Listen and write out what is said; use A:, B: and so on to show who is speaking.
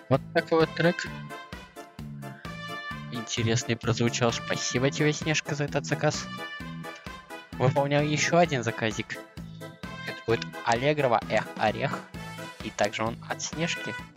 A: Вот такой вот трек. Интересный прозвучал. Спасибо тебе, Снежка, за этот заказ. Выполняю еще один заказик. Это будет Аллегрова Эх Орех. И также он от Снежки.